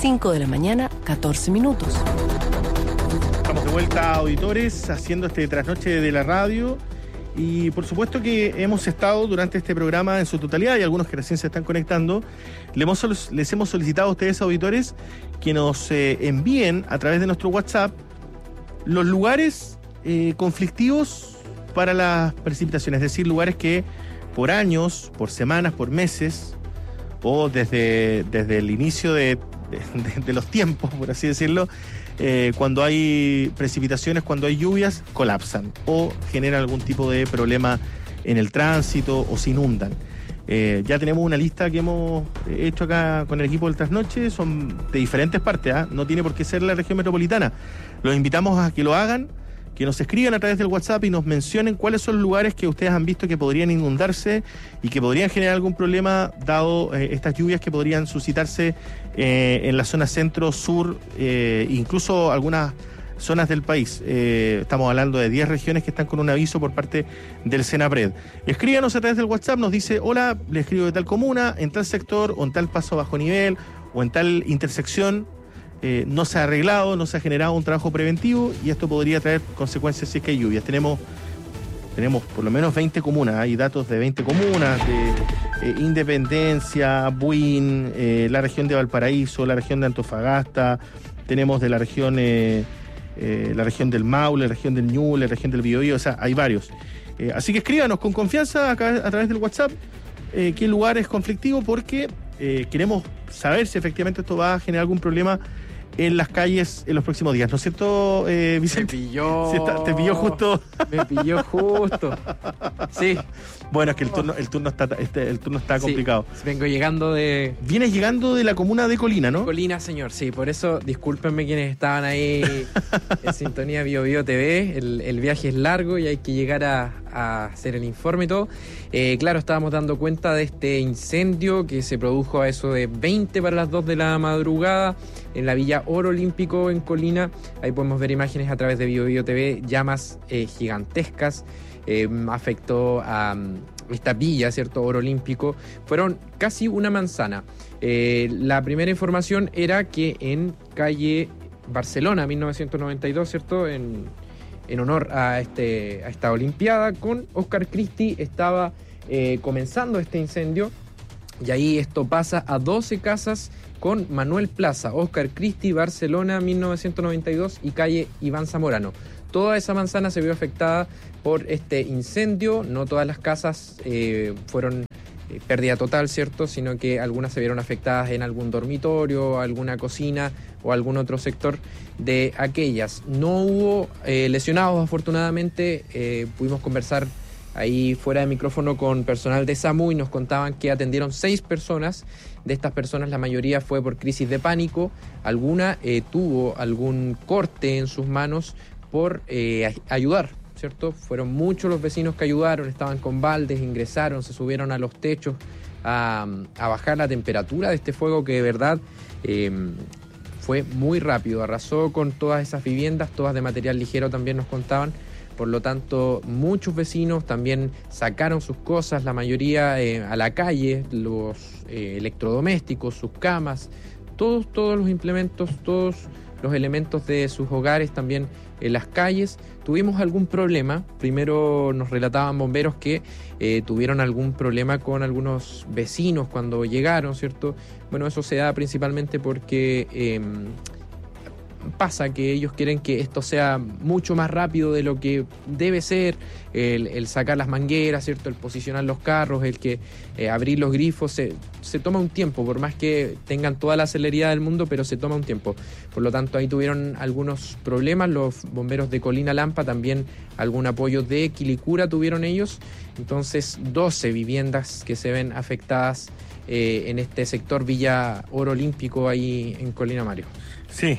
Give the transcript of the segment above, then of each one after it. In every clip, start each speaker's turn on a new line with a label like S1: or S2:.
S1: 5 de la mañana, 14 minutos.
S2: Estamos de vuelta, auditores, haciendo este trasnoche de la radio. Y por supuesto que hemos estado durante este programa en su totalidad, y algunos que recién se están conectando, les hemos solicitado a ustedes, auditores, que nos envíen a través de nuestro WhatsApp los lugares conflictivos para las precipitaciones, es decir, lugares que por años, por semanas, por meses, o desde el inicio de los tiempos, por así decirlo, cuando hay precipitaciones, cuando hay lluvias, colapsan o generan algún tipo de problema en el tránsito o se inundan. Ya tenemos una lista que hemos hecho acá con el equipo del Trasnoche, son de diferentes partes, no tiene por qué ser la región metropolitana. Los invitamos a que lo hagan, que nos escriban a través del WhatsApp y nos mencionen cuáles son los lugares que ustedes han visto que podrían inundarse y que podrían generar algún problema dado estas lluvias que podrían suscitarse en la zona centro-sur, incluso algunas zonas del país. Estamos hablando de 10 regiones que están con un aviso por parte del Senapred. Escríbanos a través del WhatsApp, nos dice: hola, le escribo de tal comuna, en tal sector, o en tal paso bajo nivel, o en tal intersección. No se ha arreglado, no se ha generado un trabajo preventivo y esto podría traer consecuencias si es que hay lluvias. Tenemos por lo menos 20 comunas, hay datos de 20 comunas, de Independencia, Buin, la región de Valparaíso, la región de Antofagasta, tenemos de la región del Maule, la región del Ñuble, la región del Biobío, o sea, hay varios. Así que escríbanos con confianza acá a través del WhatsApp qué lugar es conflictivo, porque queremos saber si efectivamente esto va a generar algún problema en las calles en los próximos días, ¿no es cierto, Vicente? Te pilló justo.
S3: Me pilló justo. Sí.
S2: Bueno, es que el turno está complicado.
S3: Sí, vengo llegando de...
S2: Vienes llegando de la comuna de Colina, ¿no?
S3: Colina, señor, sí. Por eso, discúlpenme quienes estaban ahí en sintonía Biobío TV. El viaje es largo y hay que llegar a hacer el informe y todo. Claro, estábamos dando cuenta de este incendio que se produjo a eso de 20 para las 2 de la madrugada en la Villa Oro Olímpico en Colina. Ahí podemos ver imágenes a través de Biobío TV, llamas gigantescas. Afectó a esta villa, ¿cierto? Oro Olímpico. Fueron casi una manzana. La primera información era que en calle Barcelona, 1992, ¿cierto? En honor a esta Olimpiada, con Oscar Christie estaba comenzando este incendio, y ahí esto pasa a 12 casas con Manuel Plaza, Oscar Christie, Barcelona, 1992, y calle Iván Zamorano. Toda esa manzana se vio afectada por este incendio. No todas las casas fueron pérdida total, ¿cierto? Sino que algunas se vieron afectadas en algún dormitorio, alguna cocina o algún otro sector de aquellas. No hubo lesionados, afortunadamente. Pudimos conversar ahí fuera de micrófono con personal de SAMU y nos contaban que atendieron 6 personas. De estas personas, la mayoría fue por crisis de pánico. Alguna tuvo algún corte en sus manos por ayudar, ¿cierto? Fueron muchos los vecinos que ayudaron, estaban con baldes, ingresaron, se subieron a los techos a bajar la temperatura de este fuego que de verdad fue muy rápido, arrasó con todas esas viviendas, todas de material ligero también nos contaban. Por lo tanto, muchos vecinos también sacaron sus cosas, la mayoría a la calle, los electrodomésticos, sus camas, todos los implementos, todos los elementos de sus hogares también en las calles. Tuvimos algún problema. Primero nos relataban bomberos que tuvieron algún problema con algunos vecinos cuando llegaron, ¿cierto? Bueno, eso se da principalmente porque pasa que ellos quieren que esto sea mucho más rápido de lo que debe ser, el sacar las mangueras, ¿cierto? El posicionar los carros, el que abrir los grifos, se toma un tiempo, por más que tengan toda la celeridad del mundo, pero se toma un tiempo. Por lo tanto, ahí tuvieron algunos problemas los bomberos de Colina Lampa, también algún apoyo de Quilicura tuvieron ellos. Entonces, 12 viviendas que se ven afectadas en este sector Villa Oro Olímpico ahí en Colina, Mario.
S2: Sí,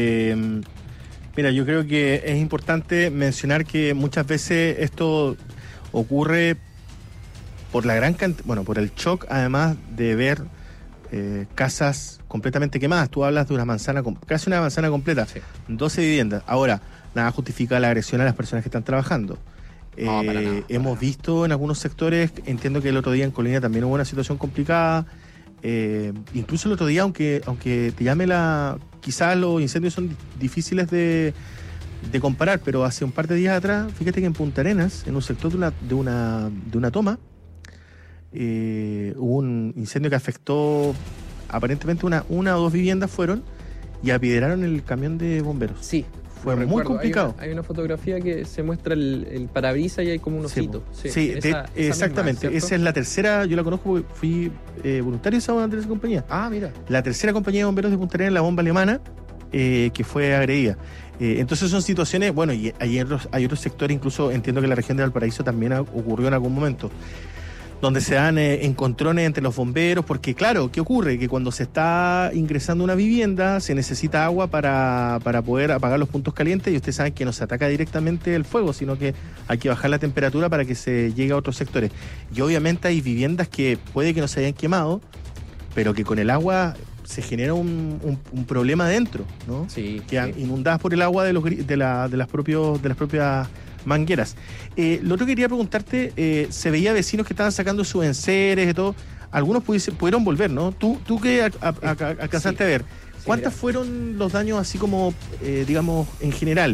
S2: mira, yo creo que es importante mencionar que muchas veces esto ocurre por la gran cantidad, por el shock, además de ver casas completamente quemadas. Tú hablas de una manzana, casi una manzana completa, sí. 12 viviendas. Ahora, nada justifica la agresión a las personas que están trabajando. No, hemos visto en algunos sectores, entiendo que el otro día en Colina también hubo una situación complicada. incluso el otro día, aunque te llame quizás los incendios son difíciles de comparar, pero hace un par de días atrás, fíjate que en Punta Arenas, en un sector de una toma, hubo un incendio que afectó aparentemente una o dos viviendas y apedrearon el camión de bomberos.
S3: Sí.
S2: Fue muy complicado.
S3: Hay una fotografía que se muestra el parabrisas y hay como un osito.
S2: Sí, exactamente.
S3: Misma,
S2: esa es la tercera, yo la conozco porque fui voluntario de esa compañía.
S3: Ah, mira.
S2: La tercera compañía de bomberos de Punta Arenas, la bomba alemana, que fue agredida. Entonces son situaciones, bueno, y hay otros sectores, incluso entiendo que en la región de Valparaíso también ocurrió en algún momento, donde se dan encontrones entre los bomberos, porque claro, ¿qué ocurre? Que cuando se está ingresando a una vivienda se necesita agua para poder apagar los puntos calientes, y ustedes saben que no se ataca directamente el fuego, sino que hay que bajar la temperatura para que se llegue a otros sectores. Y obviamente hay viviendas que puede que no se hayan quemado, pero que con el agua se genera un problema adentro, ¿no?
S3: Sí.
S2: Quedan inundadas por el agua de las propias mangueras. Lo otro que quería preguntarte, se veía vecinos que estaban sacando sus enseres y todo. Algunos pudieron volver, ¿no? ¿Tú qué alcanzaste a ver? ¿Cuántas fueron los daños así como, digamos, en general?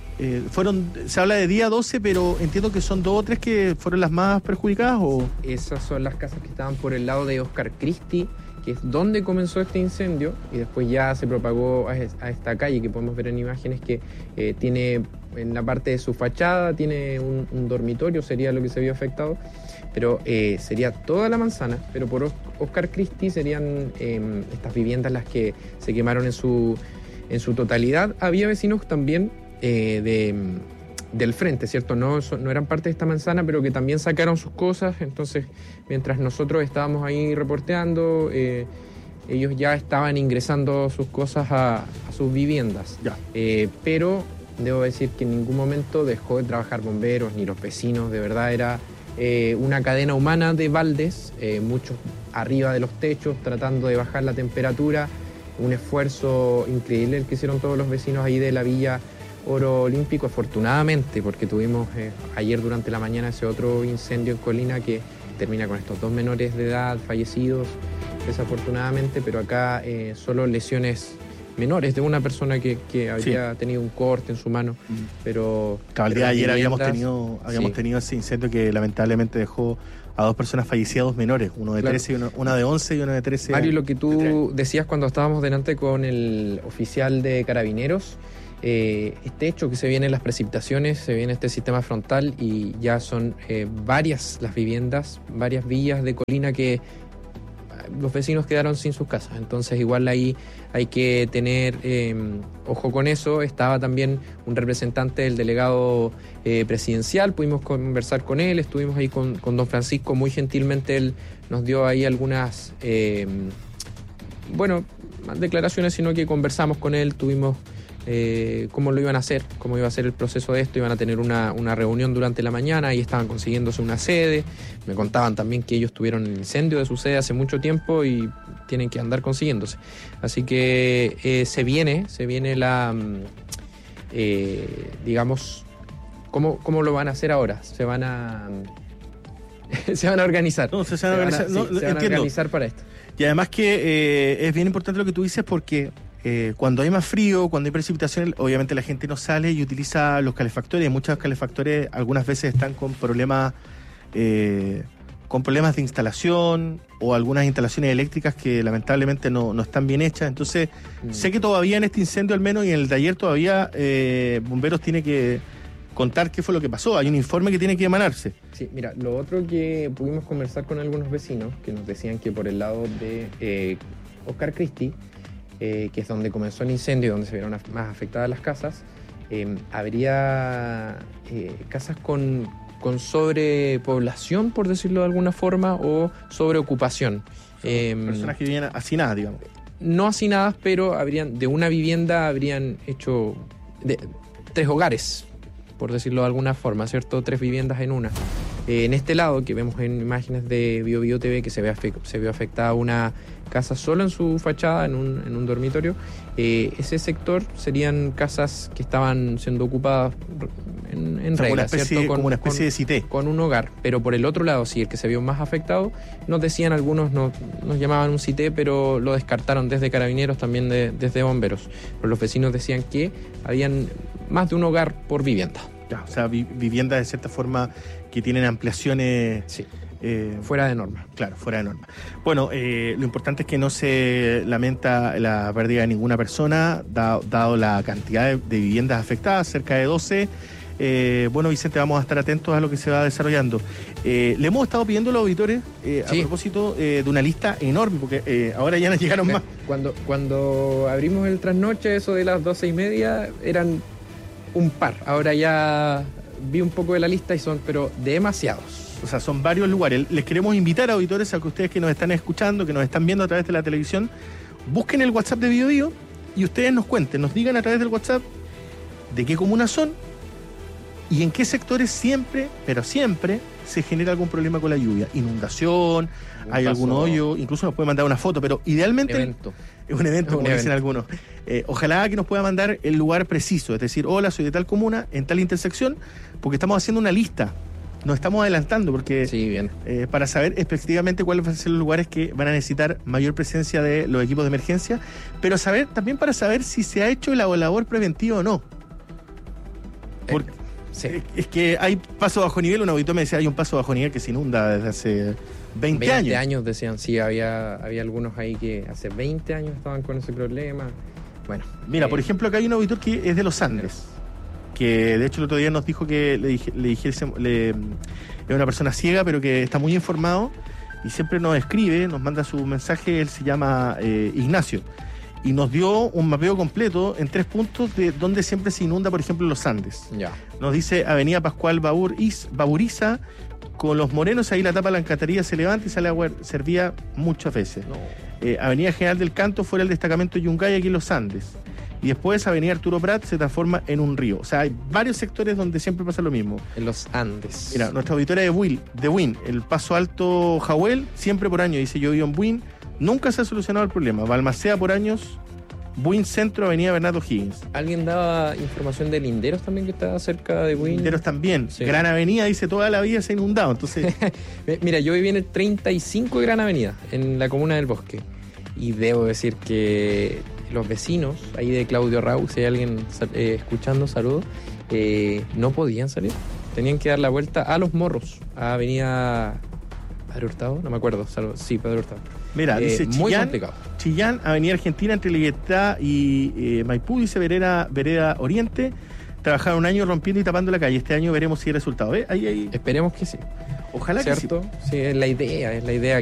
S2: Se habla de día 12, pero entiendo que son 2 o 3 que fueron las más perjudicadas, ¿o?
S3: Esas son las casas que estaban por el lado de Oscar Christie, que es donde comenzó este incendio, y después ya se propagó a esta calle que podemos ver en imágenes, que tiene en la parte de su fachada tiene un dormitorio, sería lo que se vio afectado, pero sería toda la manzana, pero por Oscar Christie serían estas viviendas las que se quemaron en su totalidad. Había vecinos también del frente, ¿cierto? No eran parte de esta manzana, pero que también sacaron sus cosas. Entonces, mientras nosotros estábamos ahí reporteando, ellos ya estaban ingresando sus cosas a sus viviendas.
S2: Ya.
S3: Pero debo decir que en ningún momento dejó de trabajar bomberos ni los vecinos. De verdad era una cadena humana de baldes, muchos arriba de los techos tratando de bajar la temperatura. Un esfuerzo increíble el que hicieron todos los vecinos ahí de la Villa Oro Olímpico, afortunadamente, porque tuvimos ayer durante la mañana ese otro incendio en Colina que termina con estos 2 menores de edad fallecidos, desafortunadamente, pero acá solo lesiones menores de una persona que había tenido un corte en su mano, pero...
S2: El día de ayer habíamos tenido ese incendio que lamentablemente dejó a 2 personas fallecidas, 2 menores, uno de 13 y una de 11 y una de 13.
S3: Mario, lo que tú decías cuando estábamos delante con el oficial de Carabineros, este hecho que se vienen las precipitaciones, se viene este sistema frontal y ya son varias las viviendas, varias villas de Colina que los vecinos quedaron sin sus casas. Entonces igual ahí hay que tener ojo con eso. Estaba también un representante del delegado presidencial, pudimos conversar con él, estuvimos ahí con don Francisco, muy gentilmente él nos dio ahí algunas declaraciones, sino que conversamos con él, tuvimos cómo lo iban a hacer, cómo iba a ser el proceso de esto. Iban a tener una reunión durante la mañana y estaban consiguiéndose una sede. Me contaban también que ellos tuvieron el incendio de su sede hace mucho tiempo y tienen que andar consiguiéndose. Así que se viene la, digamos, ¿cómo lo van a hacer ahora? Se van a organizar.
S2: Se van a
S3: organizar para esto.
S2: Y además que es bien importante lo que tú dices, porque cuando hay más frío, cuando hay precipitaciones, obviamente la gente no sale y utiliza los calefactores. Muchos calefactores algunas veces están con problemas de instalación, o algunas instalaciones eléctricas que lamentablemente no están bien hechas. Entonces, sé que todavía en este incendio, al menos, y en el de ayer todavía, bomberos tiene que contar qué fue lo que pasó. Hay un informe que tiene que emanarse.
S3: Sí, mira, lo otro que pudimos conversar con algunos vecinos que nos decían que por el lado de Oscar Christie, que es donde comenzó el incendio y donde se vieron más afectadas las casas, habría casas con sobrepoblación, por decirlo de alguna forma, o sobreocupación.
S2: Personas que vivían hacinadas, digamos.
S3: No hacinadas, pero de una vivienda habrían hecho 3 hogares, por decirlo de alguna forma, ¿cierto? 3 viviendas en una. En este lado, que vemos en imágenes de BioBio TV, que se vio afectada una casa solo en su fachada, en un dormitorio, ese sector serían casas que estaban siendo ocupadas en
S2: O sea,
S3: regla, ¿cierto?
S2: como una especie de cité.
S3: Con un hogar. Pero por el otro lado, sí, el que se vio más afectado, nos decían algunos, nos llamaban un cité, pero lo descartaron desde Carabineros, también desde Bomberos. Pero los vecinos decían que habían más de un hogar por vivienda.
S2: Ya, o sea, viviendas de cierta forma que tienen ampliaciones...
S3: Sí. Fuera de norma.
S2: Claro, fuera de norma. Bueno, lo importante es que no se lamenta la pérdida de ninguna persona, dado la cantidad de viviendas afectadas, cerca de 12. Bueno, Vicente, vamos a estar atentos a lo que se va desarrollando. Le hemos estado pidiendo a los auditores, a propósito de una lista enorme, porque ahora ya nos llegaron más.
S3: Cuando abrimos el trasnoche, eso de las 12:30, eran un par. Ahora ya vi un poco de la lista y son, pero demasiados.
S2: O sea, son varios lugares. Les queremos invitar, auditores, a que ustedes que nos están escuchando, que nos están viendo a través de la televisión, busquen el WhatsApp de Biobío y ustedes nos cuenten, nos digan a través del WhatsApp de qué comunas son y en qué sectores siempre, pero siempre, se genera algún problema con la lluvia. Inundación, hay algún hoyo, incluso nos puede mandar una foto, pero idealmente... Es un evento, como dicen algunos. Ojalá que nos pueda mandar el lugar preciso, es decir, hola, soy de tal comuna, en tal intersección, porque estamos haciendo una lista. Nos estamos adelantando porque para saber específicamente cuáles van a ser los lugares que van a necesitar mayor presencia de los equipos de emergencia, pero también para saber si se ha hecho la labor preventiva o no. Porque es que hay paso bajo nivel. Un auditor me decía, hay un paso bajo nivel que se inunda desde hace 20 años.
S3: 20 años decían, sí, había algunos ahí que hace 20 años estaban con ese problema. Bueno.
S2: Mira, por ejemplo, acá hay un auditor que es de los Andes, que de hecho el otro día nos dijo que es una persona ciega, pero que está muy informado y siempre nos escribe, nos manda su mensaje. Él se llama Ignacio y nos dio un mapeo completo en 3 puntos de donde siempre se inunda, por ejemplo, los Andes.
S3: Ya.
S2: Nos dice Avenida Pascual Baburiza, con los Morenos, ahí la tapa de la alcantarilla se levanta y sale agua servía muchas veces.
S3: No.
S2: Avenida General del Canto, fuera el destacamento Yungay, aquí en los Andes. Y después Avenida Arturo Prat se transforma en un río. O sea, hay varios sectores donde siempre pasa lo mismo.
S3: En los Andes.
S2: Mira, nuestra auditora de Win, el Paso Alto Jahuel, siempre por año, dice, yo vivo en Win, nunca se ha solucionado el problema. Balmaceda por años, Win Centro, Avenida Bernardo Higgins.
S3: ¿Alguien daba información de Linderos también, que está cerca de Win?
S2: Linderos también.
S3: Sí.
S2: Gran Avenida, dice, toda la vida se ha inundado. Entonces,
S3: mira, yo viví en el 35 de Gran Avenida, en la comuna del Bosque. Y debo decir que los vecinos, ahí de Claudio Raúl, si hay alguien escuchando, saludos, no podían salir. Tenían que dar la vuelta a Los Morros, a Avenida Padre Hurtado, no me acuerdo. Sí, Padre Hurtado.
S2: Mira, dice
S3: muy complicado.
S2: Chillán, Avenida Argentina, entre Libertad y Maipú, dice Vereda Oriente. Trabajaron un año rompiendo y tapando la calle. Este año veremos si hay resultado. Ahí.
S3: Esperemos que sí.
S2: Ojalá que sí.
S3: ¿Cierto? Sí, es la idea